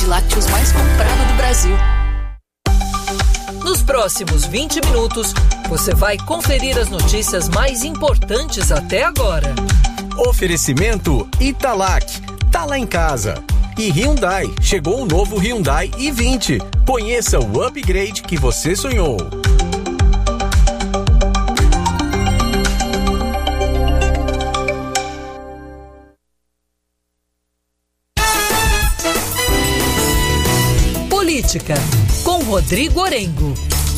de lácteos mais comprada do Brasil. Nos próximos 20 minutos, você vai conferir as notícias mais importantes até agora. Oferecimento Italac, tá lá em casa. E Hyundai, chegou o novo Hyundai i20. Conheça o upgrade que você sonhou. Política, com Rodrigo Orengo.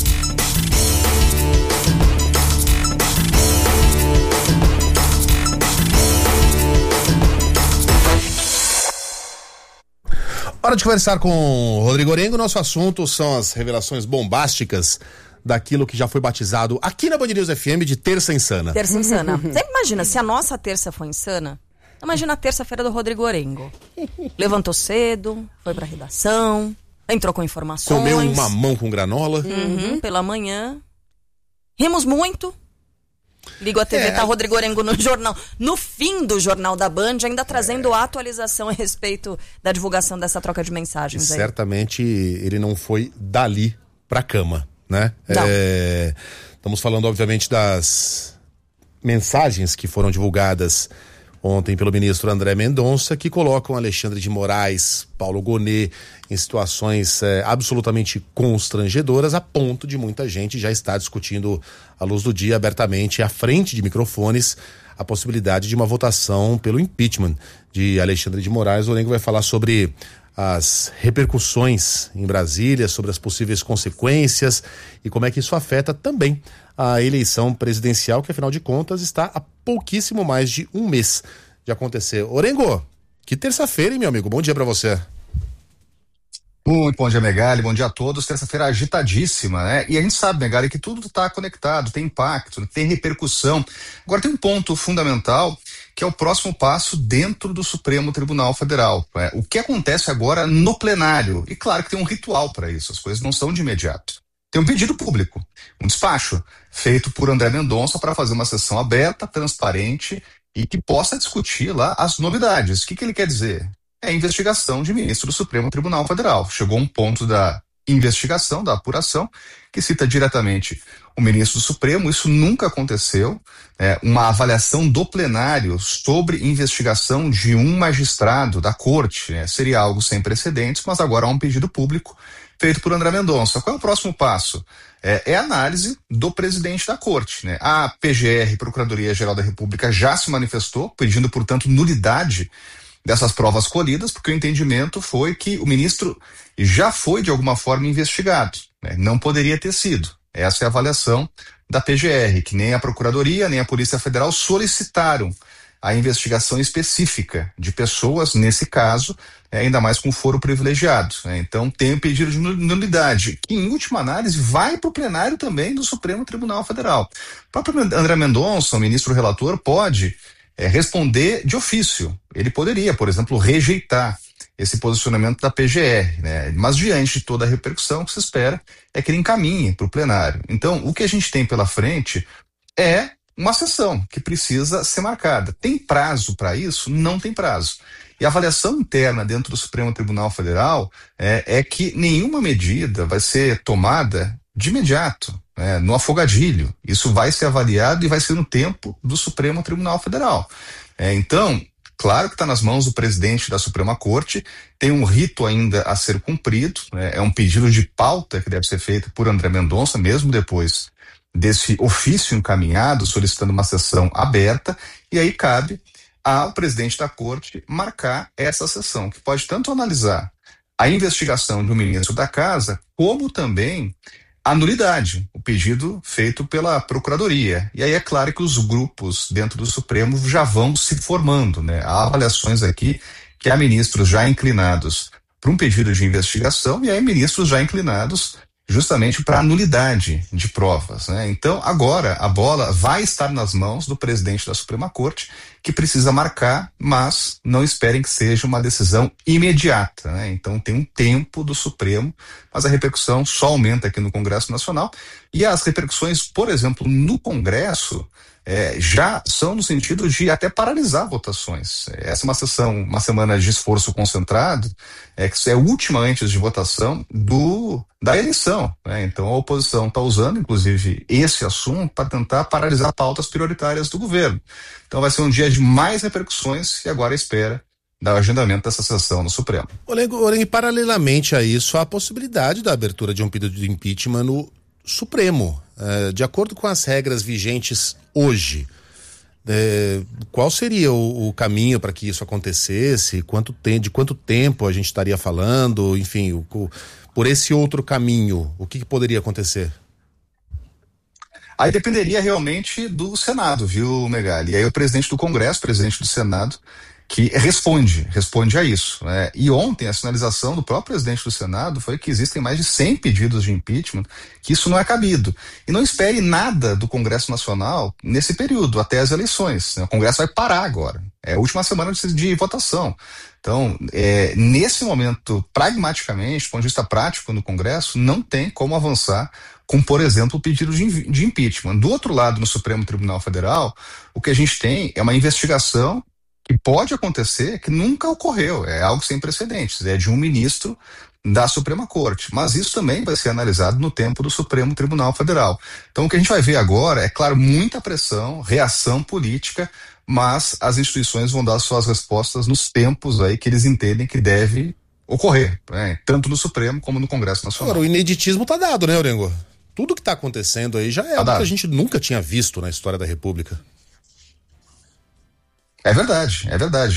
Hora de conversar com o Rodrigo Orengo. Nosso assunto são as revelações bombásticas daquilo que já foi batizado aqui na Band News FM de Terça Insana. Terça Insana. Você imagina, se a nossa terça foi insana, imagina a terça-feira do Rodrigo Orengo. Levantou cedo, foi pra redação, entrou com informações. Comeu um mamão com granola. Pela manhã. Rimos muito. Ligo a TV, tá Rodrigo Orengo no jornal. No fim do Jornal da Band, ainda trazendo atualização a respeito da divulgação dessa troca de mensagens. E certamente ele não foi dali pra cama, né? Estamos falando, obviamente, das mensagens que foram divulgadas ontem pelo ministro André Mendonça, que colocam Alexandre de Moraes, Paulo Gonet em situações absolutamente constrangedoras, a ponto de muita gente já estar discutindo à luz do dia, abertamente, à frente de microfones, a possibilidade de uma votação pelo impeachment de Alexandre de Moraes. O Orengo vai falar sobre as repercussões em Brasília, sobre as possíveis consequências e como é que isso afeta também a eleição presidencial, que afinal de contas está a pouquíssimo mais de um mês de acontecer. Orengo, que terça-feira, hein, meu amigo? Bom dia pra você. Muito bom dia, Megali, bom dia a todos. Terça-feira agitadíssima, né? E a gente sabe, Megali, que tudo está conectado, tem impacto, tem repercussão. Agora tem um ponto fundamental, que é o próximo passo dentro do Supremo Tribunal Federal. Né? O que acontece agora no plenário? E claro que tem um ritual para isso, as coisas não são de imediato. Tem um pedido público, um despacho, feito por André Mendonça para fazer uma sessão aberta, transparente e que possa discutir lá as novidades. O que ele quer dizer? É a investigação de ministro do Supremo Tribunal Federal. Chegou um ponto da investigação, da apuração, que cita diretamente o ministro do Supremo. Isso nunca aconteceu. Uma avaliação do plenário sobre investigação de um magistrado da corte. Seria algo sem precedentes, mas agora há um pedido público feito por André Mendonça. Qual é o próximo passo? É a análise do presidente da corte. Né? A PGR, Procuradoria-Geral da República, já se manifestou, pedindo, portanto, nulidade dessas provas colhidas, porque o entendimento foi que o ministro já foi, de alguma forma, investigado. Né? Não poderia ter sido. Essa é a avaliação da PGR, que nem a Procuradoria, nem a Polícia Federal solicitaram a investigação específica de pessoas, nesse caso, ainda mais com foro privilegiado. Então tem o pedido de nulidade, que em última análise vai para o plenário também do Supremo Tribunal Federal. O próprio André Mendonça, o ministro relator, pode responder de ofício. Ele poderia, por exemplo, rejeitar esse posicionamento da PGR, né? Mas diante de toda a repercussão, o que se espera é que ele encaminhe para o plenário. Então, o que a gente tem pela frente é uma sessão que precisa ser marcada. Tem prazo para isso? Não tem prazo. E a avaliação interna dentro do Supremo Tribunal Federal é que nenhuma medida vai ser tomada de imediato, no afogadilho. Isso vai ser avaliado e vai ser no tempo do Supremo Tribunal Federal. Então, claro que está nas mãos do presidente da Suprema Corte, tem um rito ainda a ser cumprido, é um pedido de pauta que deve ser feito por André Mendonça, mesmo depois desse ofício encaminhado, solicitando uma sessão aberta, e aí cabe ao presidente da Corte marcar essa sessão, que pode tanto analisar a investigação do ministro da Casa, como também a nulidade, o pedido feito pela Procuradoria. E aí é claro que os grupos dentro do Supremo já vão se formando, né? Há avaliações aqui que há ministros já inclinados para um pedido de investigação e há ministros já inclinados justamente para a nulidade de provas, né? Então, agora, a bola vai estar nas mãos do presidente da Suprema Corte, que precisa marcar, mas não esperem que seja uma decisão imediata, né? Então, tem um tempo do Supremo, mas a repercussão só aumenta aqui no Congresso Nacional, e as repercussões, por exemplo, no Congresso, já são no sentido de até paralisar votações. Essa é uma semana de esforço concentrado, que é a última antes de votação da eleição, né? Então a oposição está usando, inclusive, esse assunto para tentar paralisar pautas prioritárias do governo. Então vai ser um dia de mais repercussões e agora espera do agendamento dessa sessão no Supremo. Porém, paralelamente a isso, há a possibilidade da abertura de um pedido de impeachment no Supremo. De acordo com as regras vigentes hoje, qual seria o caminho para que isso acontecesse? De quanto tempo a gente estaria falando? Enfim, por esse outro caminho, o que poderia acontecer? Aí dependeria realmente do Senado, viu, Megali? E aí o presidente do Congresso, presidente do Senado, que responde a isso, né? E ontem a sinalização do próprio presidente do Senado foi que existem mais de 100 pedidos de impeachment, que isso não é cabido. E não espere nada do Congresso Nacional nesse período, até as eleições, né? O Congresso vai parar agora, é a última semana de votação. Então, nesse momento, pragmaticamente, do ponto de vista prático no Congresso, não tem como avançar com, por exemplo, o pedido de impeachment. Do outro lado, no Supremo Tribunal Federal, o que a gente tem é uma investigação que pode acontecer, que nunca ocorreu, é algo sem precedentes, é de um ministro da Suprema Corte, mas isso também vai ser analisado no tempo do Supremo Tribunal Federal. Então o que a gente vai ver agora é, claro, muita pressão, reação política, mas as instituições vão dar suas respostas nos tempos aí que eles entendem que deve ocorrer, né? Tanto no Supremo como no Congresso Nacional. Agora, o ineditismo tá dado, né, Orengo? Tudo que tá acontecendo aí já é algo que a gente nunca tinha visto na história da República. É verdade, é verdade.